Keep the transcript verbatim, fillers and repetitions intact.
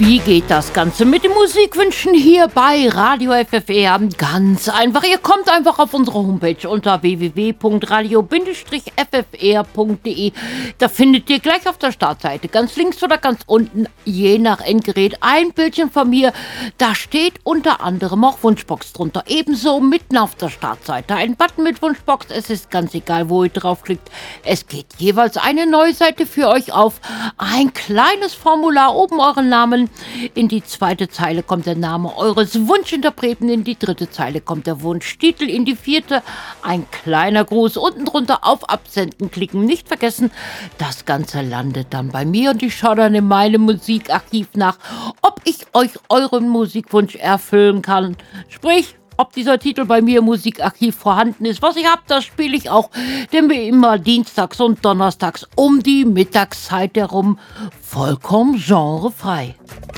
Wie geht das Ganze mit den Musikwünschen hier bei Radio F F R? Ganz einfach. Ihr kommt einfach auf unsere Homepage unter w w w punkt radio f f r punkt d e. Da findet ihr gleich auf der Startseite, ganz links oder ganz unten, je nach Endgerät, ein Bildchen von mir. Da steht unter anderem auch Wunschbox drunter. Ebenso mitten auf der Startseite ein Button mit Wunschbox. Es ist ganz egal, wo ihr draufklickt. Es geht jeweils eine neue Seite für euch auf. Ein kleines Formular, oben euren Namen. In die zweite Zeile kommt der Name eures Wunschinterpreten, in die dritte Zeile kommt der Wunschtitel, in die vierte ein kleiner Gruß, unten drunter auf Absenden klicken. Nicht vergessen, das Ganze landet dann bei mir und ich schaue dann in meinem Musikarchiv nach, ob ich euch euren Musikwunsch erfüllen kann. Sprich, ob dieser Titel bei mir im Musikarchiv vorhanden ist. Was ich habe, das spiele ich auch, denn wie immer dienstags und donnerstags um die Mittagszeit herum vollkommen genrefrei.